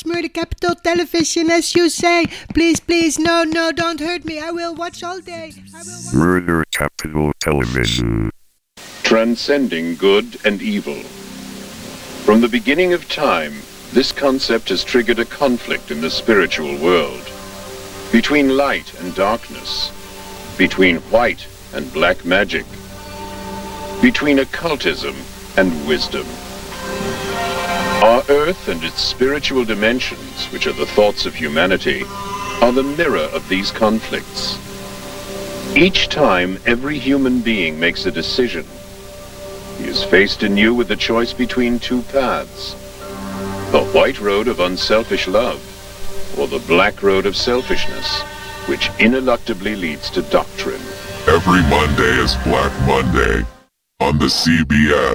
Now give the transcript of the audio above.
watch Murder Capital Television as you say. Please, please, no, don't hurt me. I will watch all day. Murder Capital Television. Transcending good and evil. From the beginning of time, this concept has triggered a conflict in the spiritual world. Between light and darkness. Between white and black magic. Between occultism and wisdom. Our Earth and its spiritual dimensions, which are the thoughts of humanity, are the mirror of these conflicts. Each time every human being makes a decision, he is faced anew with the choice between two paths. The white road of unselfish love, or the black road of selfishness, which ineluctably leads to doctrine. Every Monday is Black Monday on the CBS.